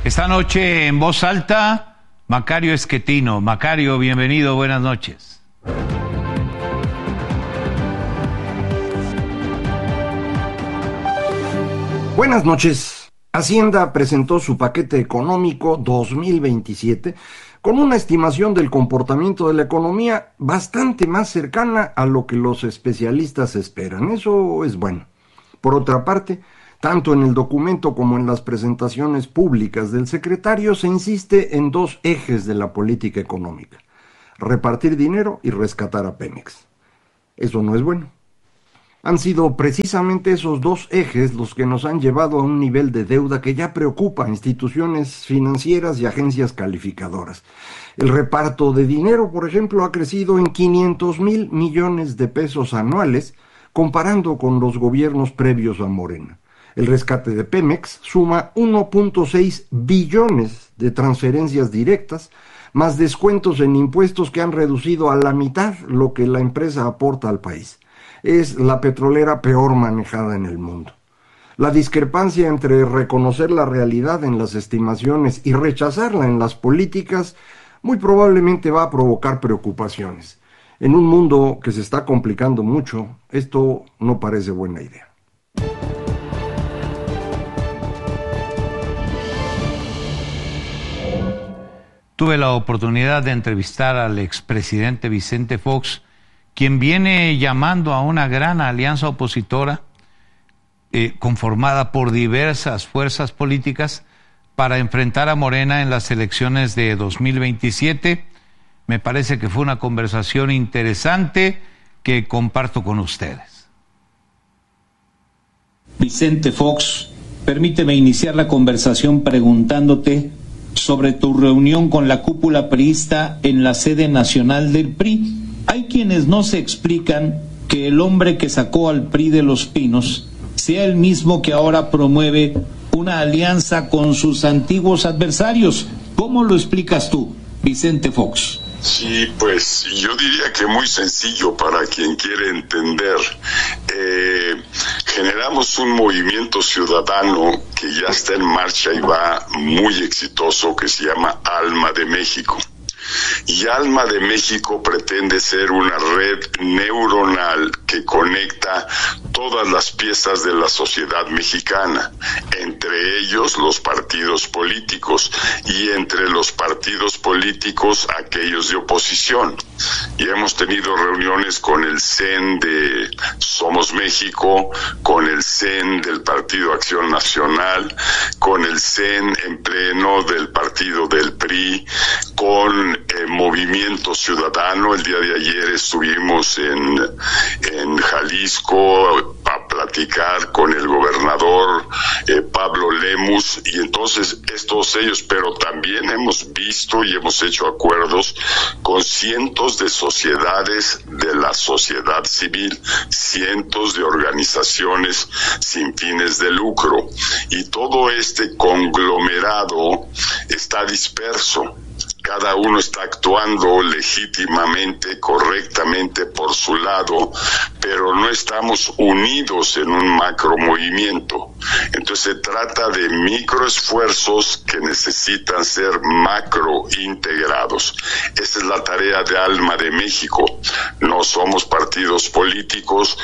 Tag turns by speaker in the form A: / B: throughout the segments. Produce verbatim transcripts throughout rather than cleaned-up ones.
A: Esta noche en voz alta, Macario Esquetino. Macario, bienvenido, buenas noches.
B: Buenas noches. Hacienda presentó su paquete económico dos mil veintisiete con una estimación del comportamiento de la economía bastante más cercana a lo que los especialistas esperan. Eso es bueno. Por otra parte, tanto en el documento como en las presentaciones públicas del secretario se insiste en dos ejes de la política económica: repartir dinero y rescatar a Pemex. Eso no es bueno. Han sido precisamente esos dos ejes los que nos han llevado a un nivel de deuda que ya preocupa a instituciones financieras y agencias calificadoras. El reparto de dinero, por ejemplo, ha crecido en quinientos mil millones de pesos anuales comparando con los gobiernos previos a Morena. El rescate de Pemex suma uno punto seis billones de transferencias directas, más descuentos en impuestos que han reducido a la mitad lo que la empresa aporta al país. Es la petrolera peor manejada en el mundo. La discrepancia entre reconocer la realidad en las estimaciones y rechazarla en las políticas muy probablemente va a provocar preocupaciones. En un mundo que se está complicando mucho, esto no parece buena idea.
A: Tuve la oportunidad de entrevistar al expresidente Vicente Fox, quien viene llamando a una gran alianza opositora eh, conformada por diversas fuerzas políticas para enfrentar a Morena en las elecciones de dos mil veintisiete. Me parece que fue una conversación interesante que comparto con ustedes.
C: Vicente Fox, permíteme iniciar la conversación preguntándote sobre tu reunión con la cúpula priista en la sede nacional del P R I. Hay quienes no se explican que el hombre que sacó al P R I de Los Pinos sea el mismo que ahora promueve una alianza con sus antiguos adversarios. ¿Cómo lo explicas tú, Vicente Fox?
D: Sí, pues yo diría que muy sencillo para quien quiere entender. Eh, generamos un movimiento ciudadano que ya está en marcha y va muy exitoso, que se llama Alma de México. Y Alma de México pretende ser una red neuronal que conecta todas las piezas de la sociedad mexicana, entre ellos los partidos políticos y entre los partidos políticos aquellos de oposición. Y hemos tenido reuniones con el C E N de Somos México, con el C E N del Partido Acción Nacional, con el C E N en pleno del partido del P R I, con eh, Movimiento Ciudadano. El día de ayer estuvimos en, en Jalisco a platicar con el gobernador eh, Pablo Lemus, y entonces estos ellos, pero también hemos visto y hemos hecho acuerdos con cientos de sociedades de la sociedad civil, cientos de organizaciones sin fines de lucro, y todo este conglomerado está disperso. Cada uno está actuando legítimamente, correctamente por su lado, pero no estamos unidos en un macro movimiento. Entonces se trata de microesfuerzos que necesitan ser macro integrados. Esa es la tarea de Alma de México. No somos partidos políticos,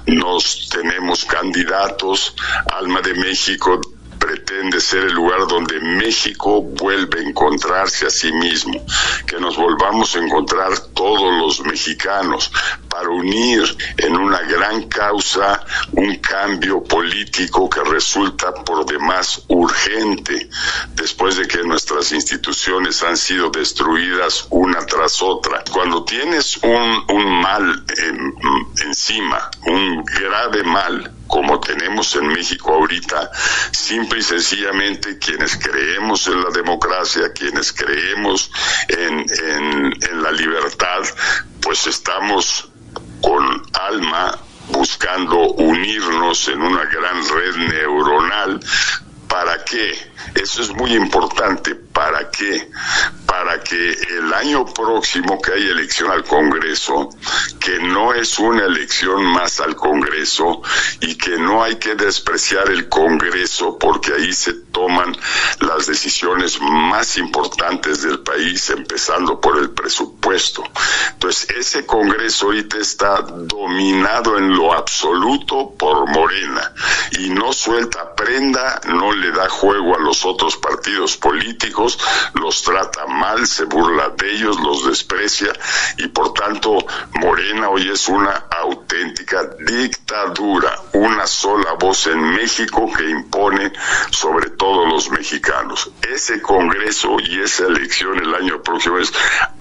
D: nos tenemos candidatos. Alma de México pretende ser el lugar donde México vuelve a encontrarse a sí mismo, que nos volvamos a encontrar todos los mexicanos para unir en una gran causa un cambio político que resulta por demás urgente después de que nuestras instituciones han sido destruidas una tras otra. Cuando tienes un, un mal en, encima, un grave mal, como tenemos en México ahorita, simple y sencillamente quienes creemos en la democracia, quienes creemos en, en, en la libertad, pues estamos con Alma buscando unirnos en una gran red neuronal. ¿Para qué? Eso es muy importante. ¿Para qué? Para que el año próximo que hay elección al Congreso, que no es una elección más al Congreso y que no hay que despreciar el Congreso porque ahí se toman las decisiones más importantes del país, empezando por el presupuesto. Entonces, ese Congreso ahorita está dominado en lo absoluto por Morena y no suelta prenda, no le da juego a los otros partidos políticos, los trata mal, se burla de ellos, los desprecia y por tanto Morena hoy es una auténtica dictadura, una sola voz en México que impone sobre todos los mexicanos. Ese Congreso y esa elección el año próximo es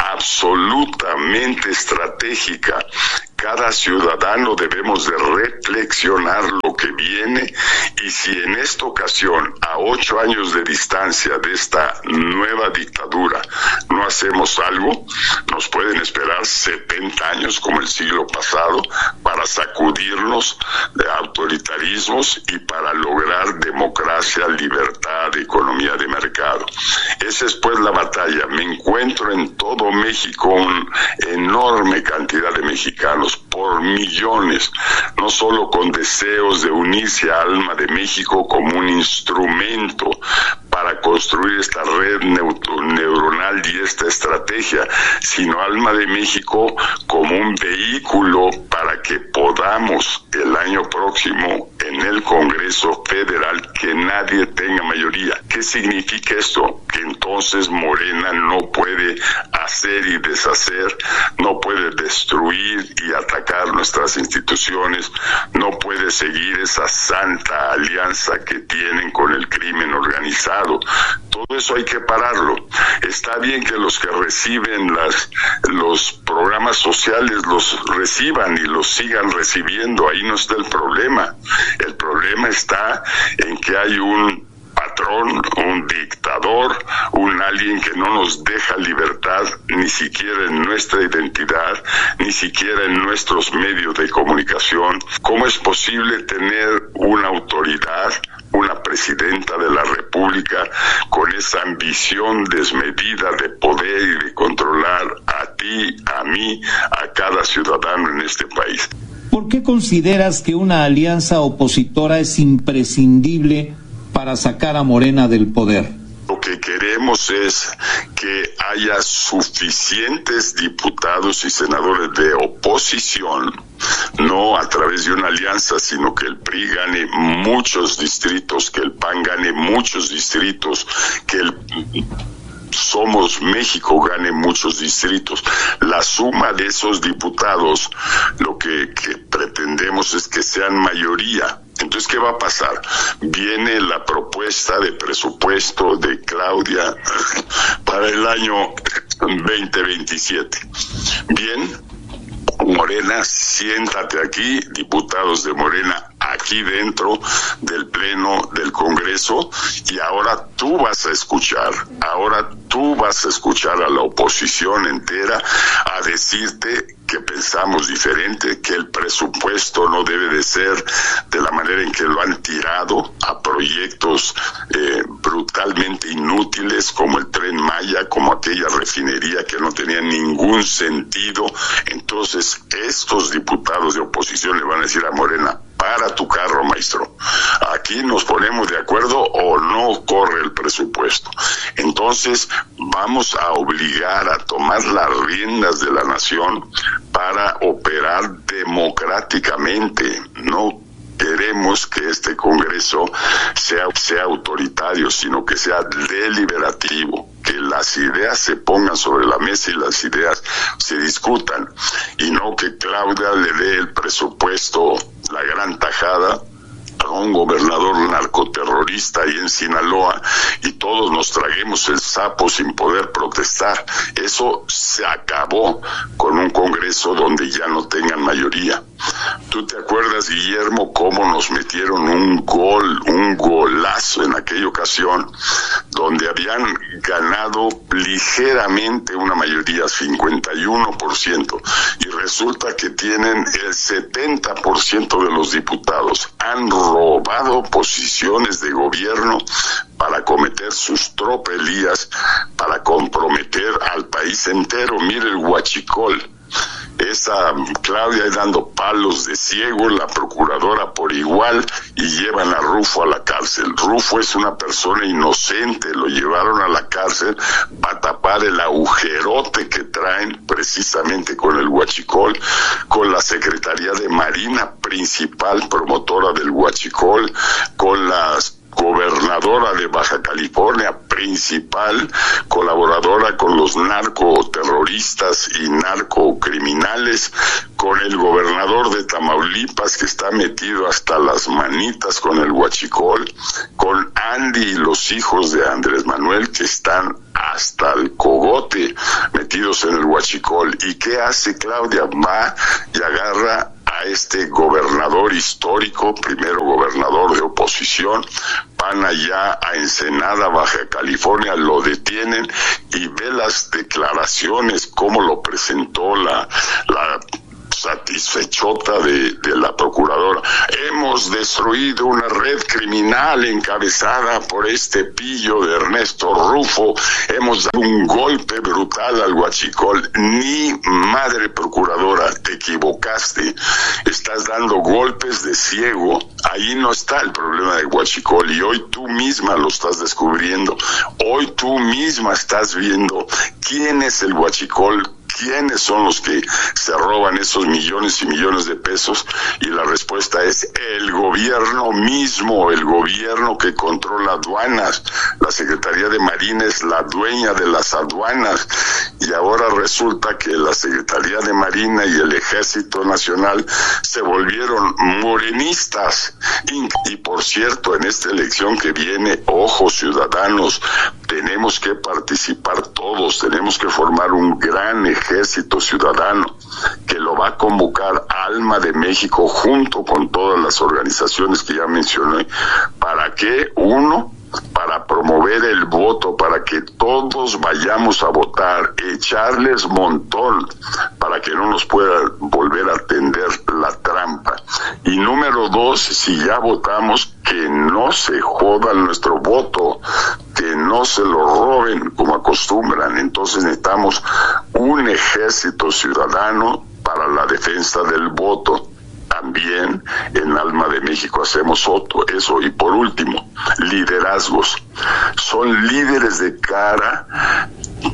D: absolutamente estratégica. Cada ciudadano debemos de reflexionar lo que viene y si en esta ocasión, a ocho años de distancia de esta nueva dictadura, no hacemos algo, nos pueden esperar setenta años como el siglo pasado para sacudirnos de autoritarismos y para lograr democracia, libertad, economía de mercado. Esa es pues la batalla. Me encuentro en todo México una enorme cantidad de mexicanos, por millones, no solo con deseos de unirse a Alma de México como un instrumento para construir esta red neuronal y esta estrategia, sino Alma de México como un vehículo para que podamos el año próximo en el Congreso Federal que nadie tenga mayoría. ¿Qué significa esto? Que entonces Morena no puede hacer y deshacer, no puede destruir y atacar nuestras instituciones, no puede seguir esa santa alianza que tienen con el crimen organizado. Todo eso hay que pararlo. Está bien que los que reciben las, los programas sociales los reciban y los sigan recibiendo, ahí no está el problema. El problema está en que hay un patrón, un dictador, un alguien que no nos deja libertad ni siquiera en nuestra identidad, ni siquiera en nuestros medios de comunicación. ¿Cómo es posible tener una autoridad, una presidenta de la República con esa ambición desmedida de poder y de controlar a ti, a mí, a cada ciudadano en este país?
C: ¿Por qué consideras que una alianza opositora es imprescindible para sacar a Morena del poder?
D: Lo que queremos es que haya suficientes diputados y senadores de oposición, no a través de una alianza, sino que el P R I gane muchos distritos, que el P A N gane muchos distritos, que el Somos México gane muchos distritos. La suma de esos diputados, lo que, que pretendemos es que sean mayoría. Entonces, ¿qué va a pasar? Viene la propuesta de presupuesto de Claudia para el año veinte veintisiete. Bien, Morena, siéntate aquí, diputados de Morena, aquí dentro del Pleno del Congreso, y ahora tú vas a escuchar, ahora tú vas a escuchar a la oposición entera a decirte que pensamos diferente, que el presupuesto no debe de ser de la manera en que lo han tirado a proyectos eh, brutalmente inútiles como el Tren Maya, como aquella refinería que no tenía ningún sentido. Entonces estos diputados de oposición le van a decir a Morena: para tu carro, maestro. Aquí nos ponemos de acuerdo o no corre el presupuesto. Entonces vamos a obligar a tomar las riendas de la nación para operar democráticamente. No queremos que este Congreso sea, sea autoritario, sino que sea deliberativo, que las ideas se pongan sobre la mesa y las ideas se discutan, y no que Claudia le dé el presupuesto, la gran tajada, a un gobernador narcoterrorista ahí en Sinaloa y todos nos traguemos el sapo sin poder protestar. Eso se acabó con un Congreso donde ya no tengan mayoría. ¿Tú te acuerdas, Guillermo, cómo nos metieron un gol, un golazo en aquella ocasión, donde habían ganado ligeramente una mayoría, cincuenta y uno por ciento, y resulta que tienen el setenta por ciento de los diputados? Han robado posiciones de gobierno para cometer sus tropelías para comprometer al país entero. Mire el huachicol. Esa Claudia dando palos de ciego, la procuradora por igual, y llevan a Rufo a la cárcel. Rufo es una persona inocente, lo llevaron a la cárcel para tapar el agujerote que traen precisamente con el huachicol, con la Secretaría de Marina, principal promotora del huachicol, con las gobernadora de Baja California, principal colaboradora con los narcoterroristas y narcocriminales, con el gobernador de Tamaulipas que está metido hasta las manitas con el huachicol, con Andy y los hijos de Andrés Manuel que están hasta el cogote metidos en el huachicol. ¿Y qué hace Claudia? Va y agarra a este gobernador histórico, primero gobernador de oposición, van allá a Ensenada, Baja California, lo detienen y ve las declaraciones, cómo lo presentó la, la satisfechota de, de la procuradora. Hemos destruido una red criminal encabezada por este pillo de Ernesto Rufo, hemos dado un golpe brutal al huachicol. Ni madre procuradora, te equivocaste, estás dando golpes de ciego. Ahí no está el problema de huachicol y hoy tú misma lo estás descubriendo, hoy tú misma estás viendo quién es el huachicol, quiénes son los que se roban esos millones y millones de pesos, y la respuesta es el gobierno mismo, el gobierno que controla aduanas. La Secretaría de Marina es la dueña de las aduanas y ahora resulta que la Secretaría de Marina y el Ejército Nacional se volvieron morenistas. Y por cierto, en esta elección que viene, ojo ciudadanos, tenemos que participar todos, tenemos que formar un gran ejército ciudadano que lo va a convocar Alma de México junto con todas las organizaciones que ya mencioné. ¿Para qué? Uno, para promover el voto, para que todos vayamos a votar, echarles montón para que no nos pueda volver a tender la trampa. Y número dos, si ya votamos, que no se jodan nuestro voto, que no se lo roben como acostumbran. Entonces necesitamos un ejército ciudadano para la defensa del voto. También en Alma de México hacemos otro, eso. Y por último, liderazgos. Son líderes de cara,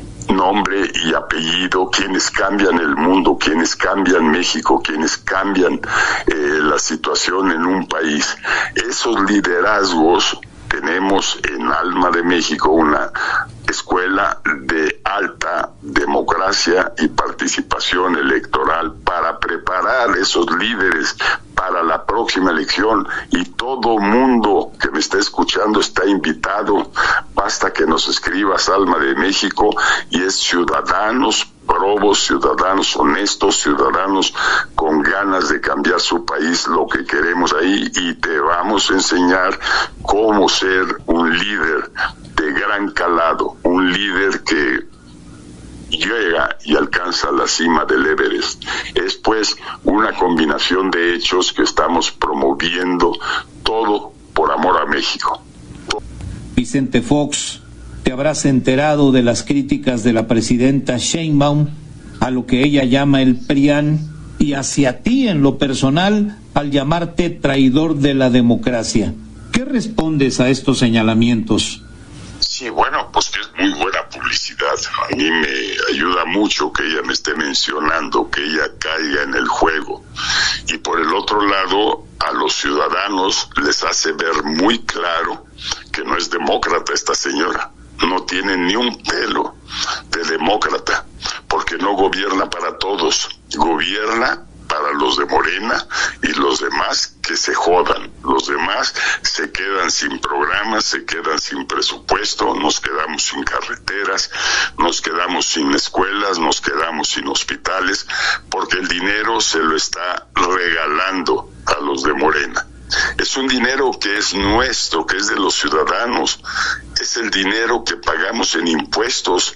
D: nombre y apellido, quienes cambian el mundo, quienes cambian México, quienes cambian eh, la situación en un país. Esos liderazgos tenemos en Alma de México una escuela de alta democracia y participación electoral para preparar esos líderes para la próxima elección, y todo mundo que me está escuchando está invitado. Basta que nos escribas Alma de México y es ciudadanos probos, ciudadanos honestos, ciudadanos con ganas de cambiar su país, lo que queremos ahí, y te vamos a enseñar cómo ser un líder de gran calado, un líder que llega y alcanza la cima del Everest. Es pues una combinación de hechos que estamos promoviendo, todo por amor a México.
C: Vicente Fox, te habrás enterado de las críticas de la presidenta Sheinbaum a lo que ella llama el PRIAN y hacia ti en lo personal al llamarte traidor de la democracia. ¿Qué respondes a estos señalamientos?
D: Sí, bueno, pues que es muy buena publicidad. A mí me ayuda mucho que ella me esté mencionando, que ella caiga en el juego. Y por el otro lado, a los ciudadanos les hace ver muy claro que no es demócrata esta señora. No tiene ni un pelo de demócrata, porque no gobierna para todos, gobierna para los de Morena, y los demás que se jodan. Los demás se quedan sin programas, se quedan sin presupuesto, nos quedamos sin carreteras, nos quedamos sin escuelas, nos quedamos sin hospitales, porque el dinero se lo está regalando a los de Morena. Es un dinero que es nuestro, que es de los ciudadanos. es el dinero que pagamos en impuestos.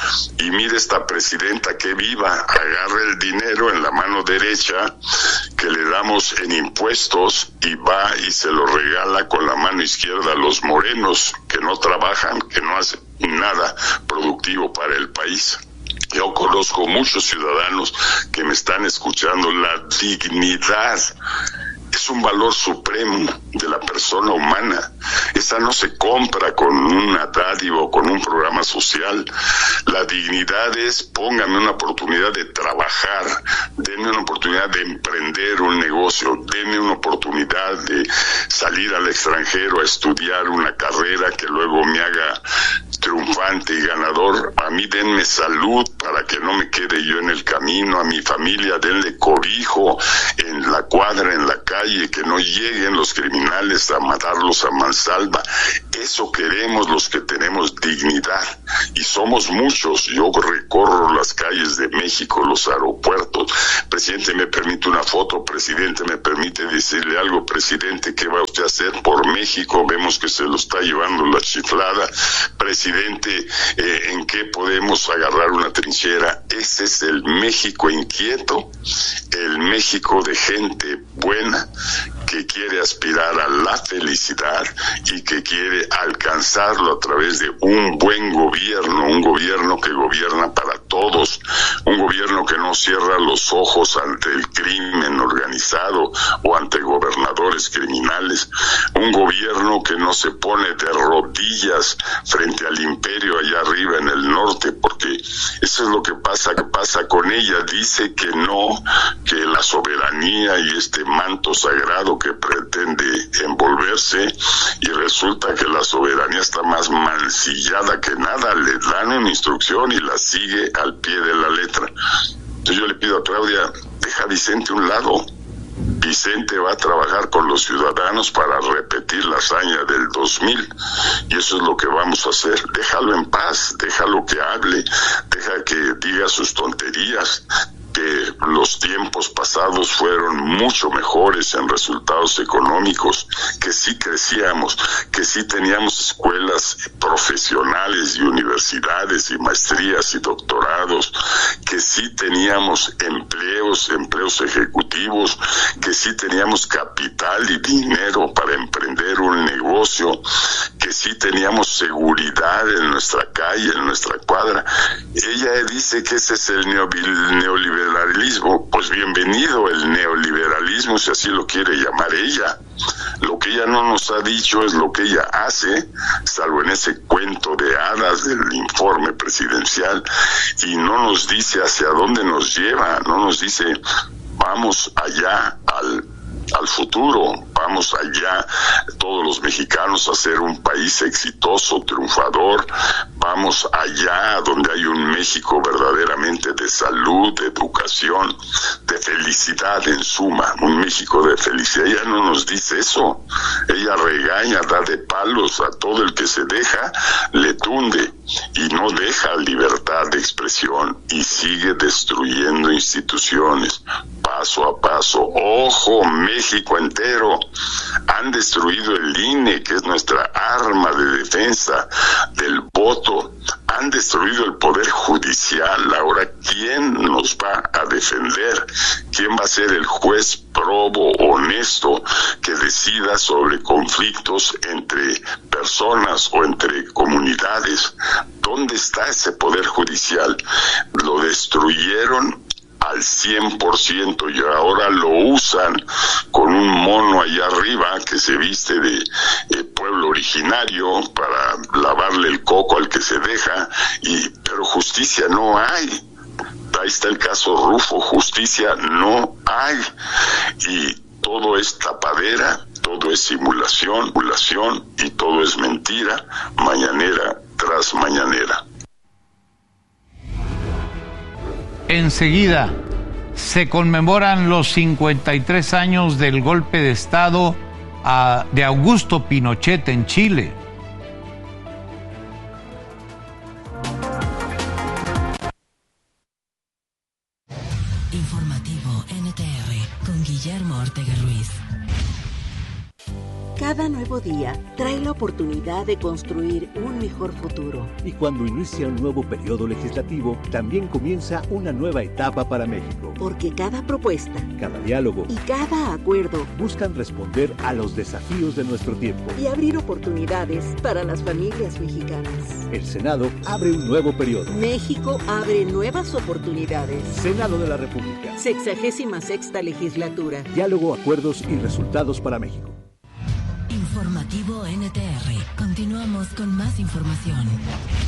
D: Y mire esta presidenta que viva, agarra el dinero en la mano derecha que le damos en impuestos y va y se lo regala con la mano izquierda a los morenos que no trabajan, que no hacen nada productivo para el país. Yo conozco muchos ciudadanos que me están escuchando. La dignidad es un valor supremo de la persona humana. Esa no se compra con una dádiva o con un programa social. La dignidad es: póngame una oportunidad de trabajar, denme una oportunidad de emprender un negocio, denme una oportunidad de salir al extranjero a estudiar una carrera que luego me haga triunfante y ganador. A mí denme salud para que no me quede yo en el camino. A mi familia denle cobijo en la cuadra, en la calle, que no lleguen los criminales a matarlos a mansalva. Eso queremos los que tenemos dignidad, y somos muchos. Yo recorro las calles de México, los aeropuertos. Presidente, ¿me permite una foto? Presidente, ¿me permite decirle algo? Presidente, ¿qué va usted a hacer por México? Vemos que se lo está llevando la chiflada. Presidente, eh, ¿en qué podemos agarrar una trinchera? Ese es el México inquieto, el México de gente buena que quiere aspirar a la felicidad y que quiere alcanzarlo a través de un buen gobierno, un gobierno que gobierna para todos, un gobierno que no cierra los ojos ante el crimen organizado o ante gobernadores criminales, un gobierno que no se pone de rodillas frente al imperio allá arriba en el norte, porque eso es lo que pasa, que pasa con ella. Dice que no, que la soberanía y este manto sagrado que pretende envolverse, y resulta que la soberanía está más mancillada que nada. Le dan una instrucción y la sigue al pie de la letra. Entonces yo le pido a Claudia: deja a Vicente a un lado. Vicente va a trabajar con los ciudadanos para repetir la hazaña del dos mil, y eso es lo que vamos a hacer. Déjalo en paz, déjalo que hable, deja que diga sus tonterías, que los tiempos pasados fueron mucho mejores en resultados económicos, que sí crecíamos, que sí teníamos escuelas profesionales y universidades y maestrías y doctorados, que sí teníamos empleos, empleos ejecutivos, que sí teníamos capital y dinero para emprender un negocio, que sí teníamos seguridad en nuestra calle, en nuestra cuadra. Ella dice que ese es el neoliberalismo. Pues bienvenido el neoliberalismo, si así lo quiere llamar ella. Lo que ella no nos ha dicho es lo que ella hace, salvo en ese cuento de hadas del informe presidencial, y no nos dice hacia dónde nos lleva, no nos dice vamos allá al al futuro, vamos allá todos los mexicanos a ser un país exitoso, triunfador, vamos allá donde hay un México verdaderamente de salud, de educación, de felicidad en suma, un México de felicidad. Ella no nos dice eso, ella regaña, da de palos a todo el que se deja, le tunde y no deja libertad de expresión y sigue destruyendo instituciones paso a paso. Ojo, México entero. Han destruido el I N E, que es nuestra arma de defensa del voto. Han destruido el Poder Judicial. Ahora, ¿quién nos va a defender? ¿Quién va a ser el juez probo, honesto, que decida sobre conflictos entre personas o entre comunidades? ¿Dónde está ese Poder Judicial? Lo destruyeron al cien por ciento y ahora lo usan con un mono allá arriba que se viste de eh, pueblo originario para lavarle el coco al que se deja, y pero justicia no hay. Ahí está el caso Rufo, justicia no hay, y todo es tapadera, todo es simulación, simulación y todo es mentira, mañanera tras mañanera.
A: Enseguida se conmemoran los cincuenta y tres años del golpe de Estado a, de Augusto Pinochet en Chile.
E: Informativo N T R con Guillermo Ortega Ruiz. Cada nuevo día trae la oportunidad de construir un mejor futuro.
F: Y cuando inicia un nuevo periodo legislativo, también comienza una nueva etapa para México.
E: Porque cada propuesta,
F: cada diálogo
E: y cada acuerdo
F: buscan responder a los desafíos de nuestro tiempo
E: y abrir oportunidades para las familias mexicanas.
F: El Senado abre un nuevo periodo.
E: México abre nuevas oportunidades.
F: Senado de la República.
E: Sexagésima sexta legislatura.
F: Diálogo, acuerdos y resultados para México.
G: Informativo N T R. Continuamos con más información.